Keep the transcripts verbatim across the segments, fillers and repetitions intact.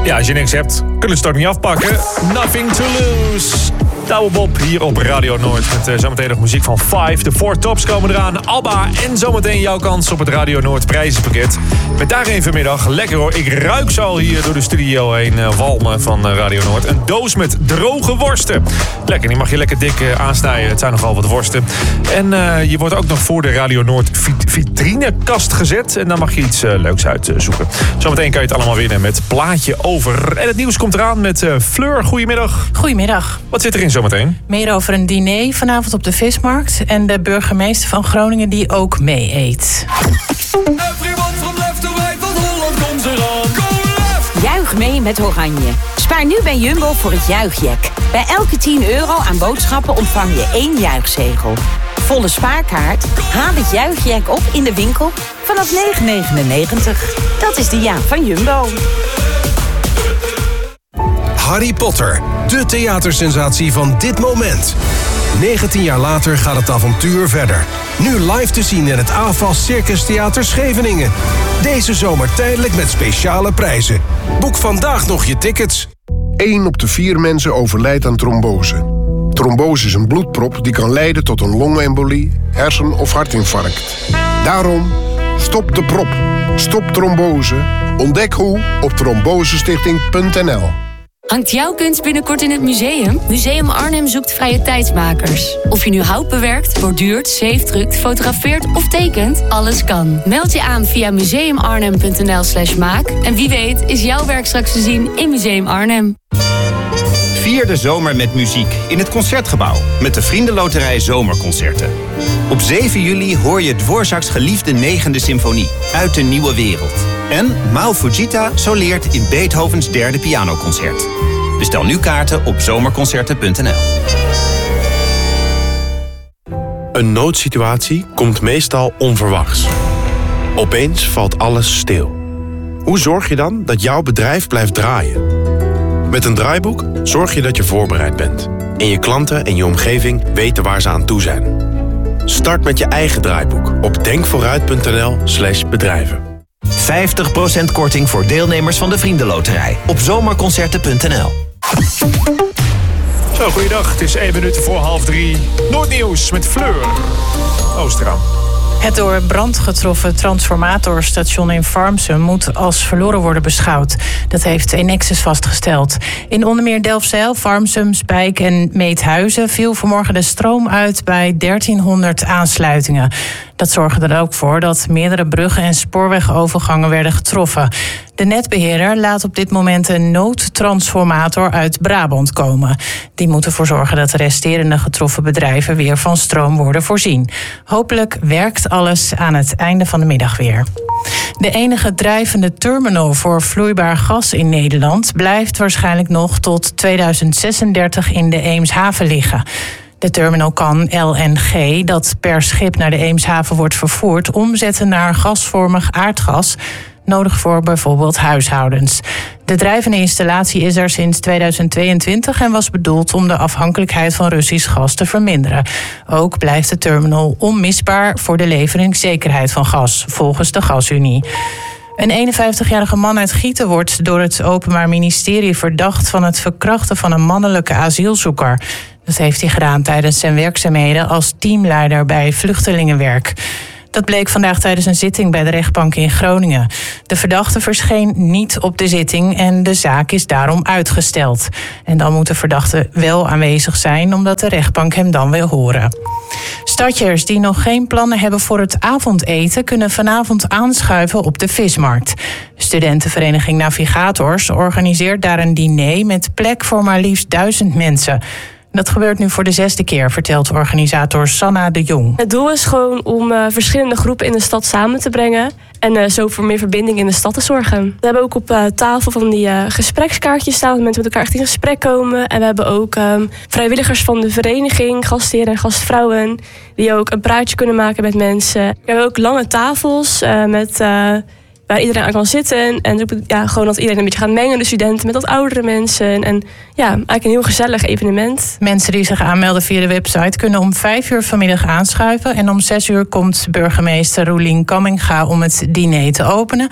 Ja, als je niks hebt, kunnen ze het ook niet afpakken. Nothing to lose. Douwe Bob hier op Radio Noord. Met uh, zometeen nog muziek van Five. De Four Tops komen eraan. Alba en zometeen jouw kans op het Radio Noord prijzenpakket. Met daarin vanmiddag, lekker hoor. Ik ruik ze al hier door de studio heen uh, walmen van uh, Radio Noord. Een doos met droge worsten. Lekker, die mag je lekker dik uh, aansnijden. Het zijn nogal wat worsten. En uh, je wordt ook nog voor de Radio Noord vit- vitrinekast gezet. En dan mag je iets uh, leuks uitzoeken. Zometeen kan je het allemaal winnen met Plaatje Over. En het nieuws komt eraan met uh, Fleur. Goedemiddag. Goedemiddag. Wat zit erin zometeen? Meer over een diner vanavond op de Vismarkt. En de burgemeester van Groningen die ook mee eet. Juich mee met Oranje. Spaar nu bij Jumbo voor het juichjack. Bij elke tien euro aan boodschappen ontvang je één juichzegel. Volle spaarkaart? Haal het juichjack op in de winkel vanaf negen negenennegentig. Dat is de jaak van Jumbo. Harry Potter, de theatersensatie van dit moment. negentien jaar later gaat het avontuur verder. Nu live te zien in het A F A S Circus Theater Scheveningen. Deze zomer tijdelijk met speciale prijzen. Boek vandaag nog je tickets. één op de vier mensen overlijdt aan trombose. Trombose is een bloedprop die kan leiden tot een longembolie, hersen- of hartinfarct. Daarom, stop de prop. Stop trombose. Ontdek hoe op trombosestichting punt n l. Hangt jouw kunst binnenkort in het museum? Museum Arnhem zoekt vrije tijdsmakers. Of je nu hout bewerkt, borduurt, zeefdrukt, fotografeert of tekent, alles kan. Meld je aan via museumarnhem punt n l slash maak. En wie weet is jouw werk straks te zien in Museum Arnhem. Vier de zomer met muziek in het Concertgebouw met de Vriendenloterij Zomerconcerten. Op zeven juli hoor je Dvorak's geliefde negende symfonie uit de nieuwe wereld. En Mao Fujita soleert in Beethovens derde pianoconcert. Bestel nu kaarten op zomerconcerten punt n l. Een noodsituatie komt meestal onverwachts. Opeens valt alles stil. Hoe zorg je dan dat jouw bedrijf blijft draaien? Met een draaiboek zorg je dat je voorbereid bent. En je klanten en je omgeving weten waar ze aan toe zijn. Start met je eigen draaiboek op denkvooruit punt n l slash bedrijven. vijftig procent korting voor deelnemers van de Vriendenloterij op zomerconcerten punt n l. Zo, goeiedag. Het is één minuut voor half drie. Noordnieuws met Fleur Oosteraan. Het door brand getroffen transformatorstation in Farmsum moet als verloren worden beschouwd. Dat heeft Enexis vastgesteld. In onder meer Delfzijl, Farmsum, Spijk en Meethuizen viel vanmorgen de stroom uit bij dertienhonderd aansluitingen. Dat zorgde er ook voor dat meerdere bruggen en spoorwegovergangen werden getroffen. De netbeheerder laat op dit moment een noodtransformator uit Brabant komen. Die moet ervoor zorgen dat de resterende getroffen bedrijven weer van stroom worden voorzien. Hopelijk werkt alles aan het einde van de middag weer. De enige drijvende terminal voor vloeibaar gas in Nederland blijft waarschijnlijk nog tot tweeduizend zesendertig in de Eemshaven liggen. De terminal kan L N G, dat per schip naar de Eemshaven wordt vervoerd, omzetten naar gasvormig aardgas, nodig voor bijvoorbeeld huishoudens. De drijvende installatie is er sinds tweeduizend tweeëntwintig en was bedoeld om de afhankelijkheid van Russisch gas te verminderen. Ook blijft de terminal onmisbaar voor de leveringszekerheid van gas, volgens de Gasunie. Een eenenvijftigjarige man uit Gieten wordt door het Openbaar Ministerie verdacht van het verkrachten van een mannelijke asielzoeker. Dat heeft hij gedaan tijdens zijn werkzaamheden als teamleider bij vluchtelingenwerk. Dat bleek vandaag tijdens een zitting bij de rechtbank in Groningen. De verdachte verscheen niet op de zitting en de zaak is daarom uitgesteld. En dan moet de verdachte wel aanwezig zijn, omdat de rechtbank hem dan wil horen. Stadjers die nog geen plannen hebben voor het avondeten kunnen vanavond aanschuiven op de Vismarkt. Studentenvereniging Navigators organiseert daar een diner met plek voor maar liefst duizend mensen. Dat gebeurt nu voor de zesde keer, vertelt organisator Sanna de Jong. Het doel is gewoon om uh, verschillende groepen in de stad samen te brengen en uh, zo voor meer verbinding in de stad te zorgen. We hebben ook op uh, tafel van die uh, gesprekskaartjes staan, dat mensen met elkaar echt in gesprek komen. En we hebben ook um, vrijwilligers van de vereniging, gastheren en gastvrouwen, die ook een praatje kunnen maken met mensen. We hebben ook lange tafels uh, met... Uh, waar iedereen aan kan zitten. En ja, gewoon dat iedereen een beetje gaat mengen. De studenten met wat oudere mensen. En ja, eigenlijk een heel gezellig evenement. Mensen die zich aanmelden via de website kunnen om vijf uur vanmiddag aanschuiven. En om zes uur komt burgemeester Roelien Kamminga om het diner te openen.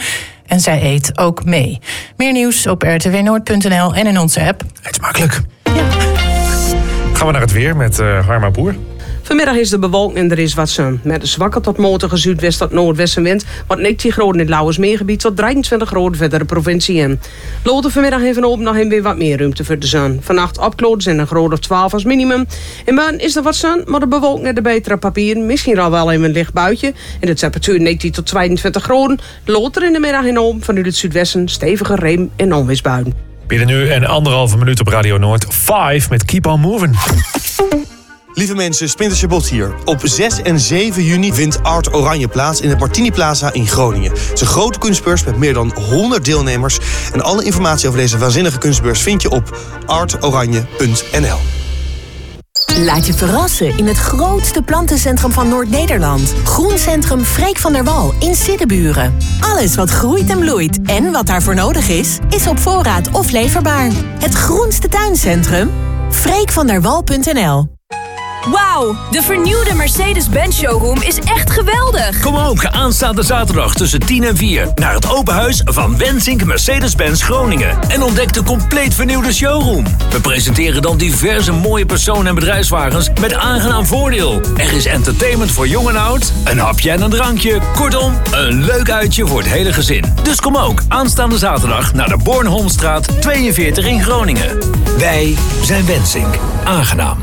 En zij eet ook mee. Meer nieuws op r t w noord punt n l en in onze app. Eet smakelijk. Ja. Gaan we naar het weer met uh, Harma Boer. Vanmiddag is de bewolking en er is wat zon. Met een zwakke tot matige zuidwest tot noordwestenwind wordt negentien graden in het Lauwersmeergebied tot drieëntwintig graden verder de provincie in. Later vanmiddag even op nog weer wat meer ruimte voor de zon. Vannacht opkloten zijn een graad of twaalf als minimum. In buiten is er wat zon, maar de bewolking en de betere papieren. Misschien al wel even een licht buitje. En de temperatuur negentien tot tweeëntwintig graden. Later in de middag in om vanuit het zuidwesten stevige reem- en onweersbuien. Binnen nu en anderhalve minuut op Radio Noord. vijf met Keep On Moving. Lieve mensen, Splinter Chabot hier. Op zes en zeven juni vindt Art Oranje plaats in het Martini Plaza in Groningen. Het is een grote kunstbeurs met meer dan honderd deelnemers. En alle informatie over deze waanzinnige kunstbeurs vind je op art oranje punt n l. Laat je verrassen in het grootste plantencentrum van Noord-Nederland. Groencentrum Freek van der Wal in Siddeburen. Alles wat groeit en bloeit en wat daarvoor nodig is, is op voorraad of leverbaar. Het groenste tuincentrum? freek van der wal punt n l. Wauw, de vernieuwde Mercedes-Benz showroom is echt geweldig. Kom ook aanstaande zaterdag tussen tien en vier naar het open huis van Wensink Mercedes-Benz Groningen. En ontdek de compleet vernieuwde showroom. We presenteren dan diverse mooie persoon- en bedrijfswagens met aangenaam voordeel. Er is entertainment voor jong en oud, een hapje en een drankje. Kortom, een leuk uitje voor het hele gezin. Dus kom ook aanstaande zaterdag naar de Bornholmstraat tweeënveertig in Groningen. Wij zijn Wensink. Aangenaam.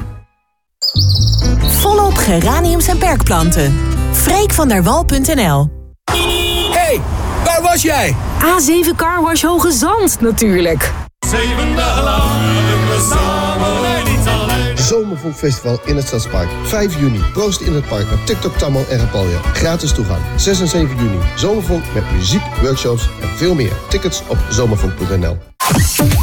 Volop geraniums en perkplanten. freek van der wal punt n l. Hey, waar was jij? A zeven Carwash Hoge Zand, natuurlijk. Zeven dagen lang, we samen niet alleen. Zomervonkfestival in het Stadspark. vijf juni, proost in het park met TikTok, Tammo en Rapalja. Gratis toegang. zes en zeven juni, Zomervonk met muziek, workshops en veel meer. Tickets op zomervonk punt n l.